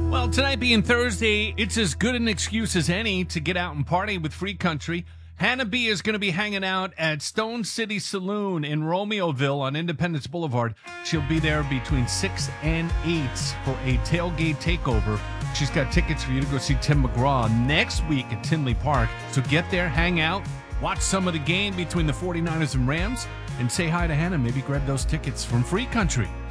Well, tonight being Thursday, it's as good an excuse as any to get out and party with Free Country. Hannah B is going to be hanging out at Stone City Saloon in Romeoville on Independence Boulevard. She'll be there between 6 and 8 for a tailgate takeover. She's got tickets for you to go see Tim McGraw next week at Tinley Park. So get there, hang out, watch some of the game between the 49ers and Rams, and say hi to Hannah. Maybe grab those tickets from Free Country.